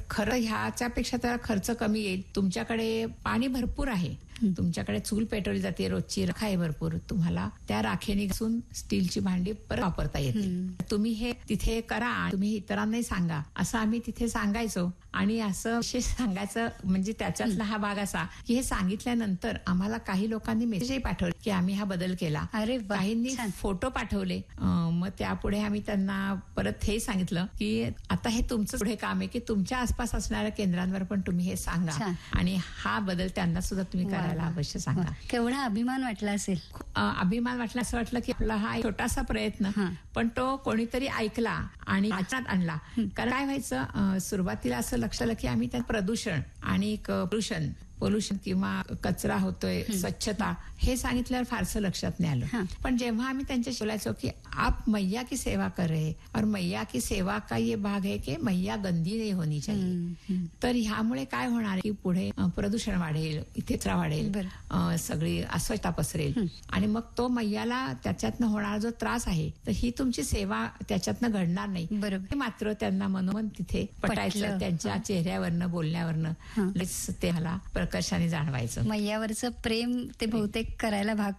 खरं ह्याच्यापेक्षा तर खर्च कमी येईल. तुमच्याकडे पाणी भरपूर आहे, तुमच्याकडे चूल पेटवली जाते, रोजची राख आहे भरपूर, तुम्हाला त्या राखेने घासून स्टीलची भांडी परत वापरता येते. तुम्ही हे तिथे करा, तुम्ही इतरांनाही सांगा, असं आम्ही तिथे सांगायचो. आणि असं विशेष सांगायचं म्हणजे त्याच्यातला हा भाग असा की हे सांगितल्यानंतर आम्हाला काही लोकांनी मेसेजही पाठवले की आम्ही हा बदल केला. काहींनी फोटो पाठवले. मग त्यापुढे आम्ही त्यांना परत हे सांगितलं की आता हे तुमचं पुढे काम आहे की तुमच्या आसपास असणाऱ्या केंद्रांवर पण तुम्ही हे सांगा आणि हा बदल त्यांना सुद्धा तुम्ही करायला अवश्य सांगा. केवढा अभिमान वाटला असेल. अभिमान वाटला, असं वाटलं की आपला हा छोटासा प्रयत्न पण तो कोणीतरी ऐकला आणि आचरणात आणला. कारण काय व्हायचं, सुरुवातीला असं लक्षात आलं की आम्ही त्या प्रदूषण आणि पोल्युशन किंवा कचरा होतोय, स्वच्छता हे सांगितल्यावर फारसं लक्षात नाही आलं. पण जेव्हा आम्ही त्यांच्याशी बोलायचो की आप मैया की सेवा कर रहे और मैया की सेवा का ये भाग है की मैया गंदी नहीं होनी चाहिए, तर ह्यामुळे काय होणार की पुढे प्रदूषण वाढेल, इथे कचरा वाढेल, सगळी अस्वच्छता पसरेल आणि मग तो मैयाला त्याच्यातनं होणारा जो त्रास आहे तर ही तुमची सेवा त्याच्यातनं घडणार नाही. बरोबर. मात्र त्यांना मनोमन तिथे पटायचं, त्यांच्या चेहऱ्यावरनं बोलण्यावरनं ते मला प्रकर्षाने जाणवायचं. मैयावरचं प्रेम ते बहुतेक करायला भाग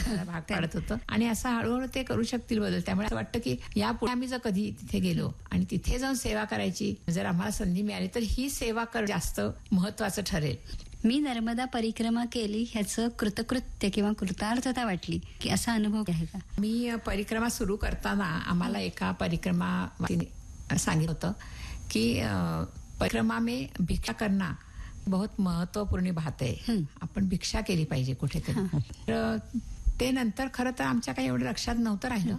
पडत होतं आणि असं हळूहळू ते करू शकतील बदल. त्यामुळे असं वाटतं की यापुढे आम्ही जर कधी तिथे गेलो आणि तिथे जाऊन सेवा करायची जर आम्हाला संधी मिळाली तर ही सेवा करणं जास्त महत्वाचं ठरेल. मी नर्मदा परिक्रमा केली ह्याचं कृतकृत्य किंवा कृतार्थता वाटली की असा अनुभव आहे का? मी परिक्रमा सुरू करताना आम्हाला एका परिक्रमा सांगितलं होतं की परिक्रमा में भिक्षा करना बहुत महत्वपूर्ण बात आहे, आपण भिक्षा केली पाहिजे कुठेतरी. तर ते नंतर खरं तर आमच्या काही एवढं लक्षात नव्हतं राहिलं.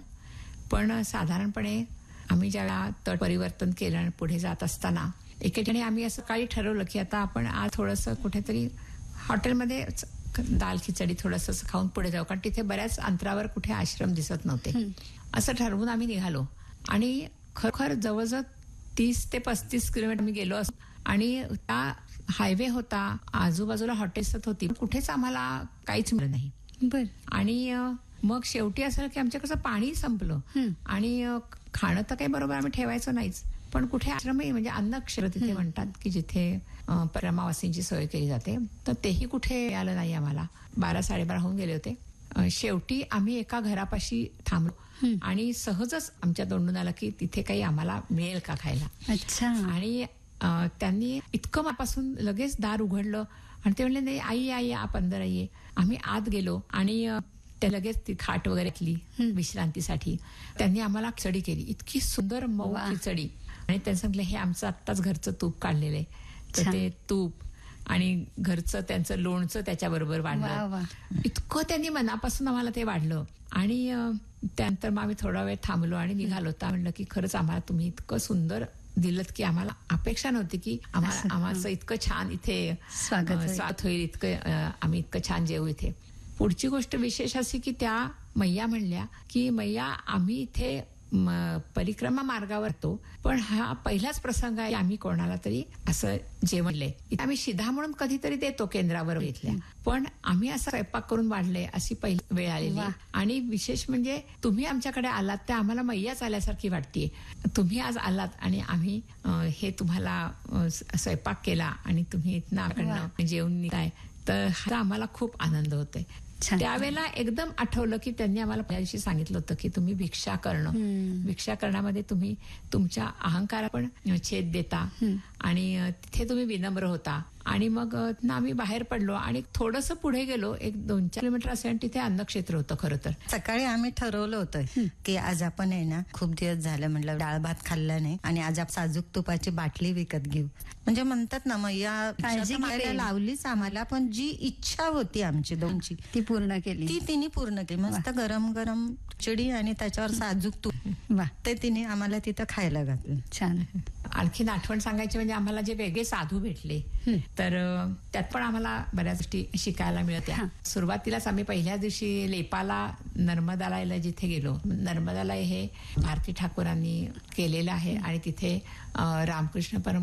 पण साधारणपणे आम्ही ज्यावेळा तट परिवर्तन केलं आणि पुढे जात असताना एके ठिकाणी आम्ही असं काही ठरवलं की आता आपण आज थोडंसं कुठेतरी हॉटेलमध्ये दाल खिचडी थोडंसं खाऊन पुढे जाऊ, कारण तिथे बऱ्याच अंतरावर कुठे आश्रम दिसत नव्हते. असं ठरवून आम्ही निघालो आणि खरोखर जवळजवळ 30 ते 35 किलोमीटर आम्ही गेलो असतो आणि त्या हायवे होता, आजूबाजूला हॉटेल्स होती, कुठेच आम्हाला काहीच मिळालं नाही. आणि मग शेवटी असं की आमच्याकडचं पाणी संपलं आणि खाणं तर काही बरोबर आम्ही ठेवायचं नाहीच, पण कुठे आश्रमही म्हणजे अन्नक्षेत्र तिथे म्हणतात की जिथे परमावासींची सोय केली जाते, तर तेही कुठे आलं नाही आम्हाला. 12-12:30 होऊन गेले होते. शेवटी आम्ही एका घरापाशी थांबलो आणि सहजच आमच्या तोंडून आलं की तिथे काही आम्हाला मिळेल का खायला. अच्छा. आणि त्यांनी इतकं मापासून लगेच दार उघडलं आणि ते म्हणले नाही आई आप अंदर आइये. आम्ही आत गेलो आणि त्या लगेच ती खाट वगैरे केली विश्रांतीसाठी. त्यांनी आम्हाला खिचडी केली, इतकी सुंदर मऊ खिचडी. आणि त्यांनी सांगितलं हे आमचं आत्ताच घरचं तूप काढलेलं आहे, तर ते तूप आणि घरचं त्यांचं लोणचं त्याच्याबरोबर वाढलं. इतकं त्यांनी मनापासून आम्हाला ते वाढलं. आणि त्यानंतर मग आम्ही थोडा वेळ थांबलो आणि निघालो. तर म्हणलं की खरंच आम्हाला तुम्ही इतकं सुंदर दिलं की आम्हाला अपेक्षा नव्हती की आम्हाला इतकं छान इथे स्वागत होईल, इतकं आम्ही इतकं छान जेवू इथे. पुढची गोष्ट विशेष अशी की त्या मैया म्हणल्या की मैया आम्ही इथे परिक्रमा मार्गावर तो, पण हा पहिलाच प्रसंग आहे आम्ही कोणाला तरी असं जेवणलंय. आम्ही शिधा म्हणून कधीतरी देतो केंद्रावर घेतल्या, पण आम्ही असं स्वयंपाक करून वाढले अशी पहिली वेळ आलेली. आणि विशेष म्हणजे तुम्ही आमच्याकडे आलात ते आम्हाला मैयाच आल्यासारखी वाटतेय. तुम्ही आज आलात आणि आम्ही हे तुम्हाला स्वयंपाक केला आणि तुम्ही इथनं जेवून निघाय, तर हा आम्हाला खूप आनंद होतोय. त्यावेळेला एकदम आठवलं की त्यांनी आम्हाला पहिल्या दिवशी सांगितलं होतं की तुम्ही भिक्षा करणं, भिक्षा करण्यामध्ये तुम्ही तुमच्या अहंकारा पण छेद देता आणि तिथे तुम्ही विनम्र होता. आणि मग आम्ही बाहेर पडलो आणि थोडंसं पुढे गेलो, 1-2 किलोमीटर असे, आणि तिथे अन्नक्षेत्र होतं. खरं तर सकाळी आम्ही ठरवलं होतं की आज आपण आहे ना, खूप दिवस झालं म्हटलं डाळ भात खाल्ला नाही आणि आज आपण साजूक तुपाची बाटली विकत घेऊ. म्हणजे म्हणतात ना मैया काळजी घ्यायला लावलीच आम्हाला, पण जी इच्छा होती आमची दोनची ती पूर्ण केली. ती तिने पूर्ण केली. मस्त गरम गरम खिचडी आणि त्याच्यावर साजूक तूप, ते तिने आम्हाला तिथं खायला घातलं. छान. आणखीन आठवण सांगायची म्हणजे आम्हाला जे वेगळे साधू भेटले, तर त्यात पण आम्हाला बऱ्याच गोष्टी शिकायला मिळत्या. सुरुवातीलाच आम्ही पहिल्याच दिवशी लेपाला नर्मदाला जिथे गेलो, नर्मदाला हे भारती ठाकूरांनी केलेलं आहे आणि तिथे रामकृष्ण परम